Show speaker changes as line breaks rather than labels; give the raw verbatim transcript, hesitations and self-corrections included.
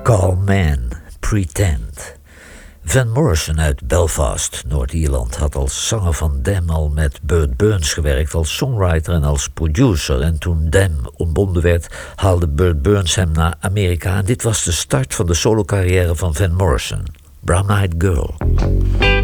Call Man, Pretend. Van Morrison uit Belfast, Noord-Ierland, had als zanger van Them al met Burt Burns gewerkt als songwriter en als producer. En toen Them ontbonden werd, haalde Burt Burns hem naar Amerika. En dit was de start van de solocarrière van Van Morrison, Brown Eyed Girl.